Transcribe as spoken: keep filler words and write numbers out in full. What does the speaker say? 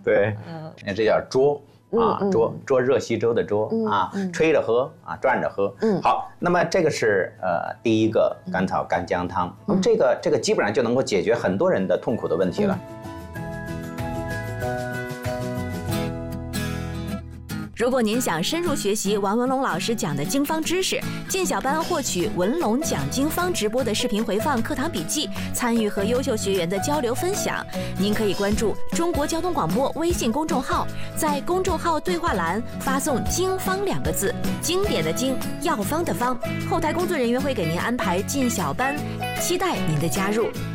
对，那这叫捉。啊，捉捉热稀粥的捉啊，吹着喝啊，转着喝。嗯，好，那么这个是呃第一个甘草干姜汤，那么这个这个基本上就能够解决很多人的痛苦的问题了。 如果您想深入学习王文龙老师讲的经方知识，进小班获取文龙讲经方直播的视频回放、课堂笔记，参与和优秀学员的交流分享，您可以关注中国交通广播微信公众号，在公众号对话栏发送“经方”两个字，经典的经，药方的方，后台工作人员会给您安排进小班，期待您的加入。